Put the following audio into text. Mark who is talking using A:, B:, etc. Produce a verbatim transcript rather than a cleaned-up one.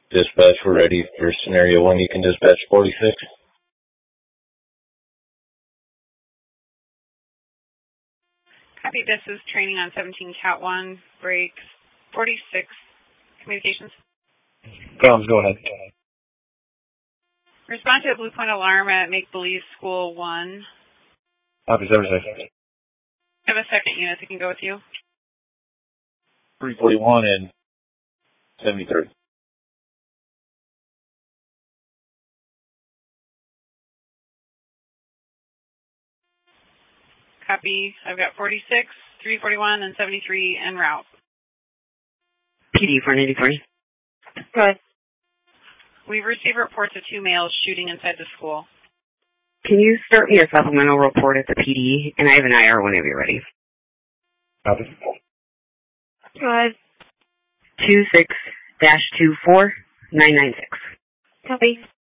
A: Dispatch, we're ready for scenario one. You can dispatch forty-six.
B: Copy, this is training on seventeen Cat one, break forty-six, communications.
C: Comms, go ahead.
B: Respond to a Blue Point alarm at Make Believe School one.
C: Copy, seventy-six.
B: I have a second unit that can go with you.
A: three forty-one and seventy-three.
B: Copy, I've got forty-six, three forty-one, and seventy-three en route.
D: P D four ninety-three.
B: Go ahead. We've received reports of two males shooting inside the school.
D: Can you start me a supplemental report at the P D? And I have an I R whenever you're ready.
C: Copy.
B: Go ahead.
D: two six dash two four nine nine six.
B: Copy.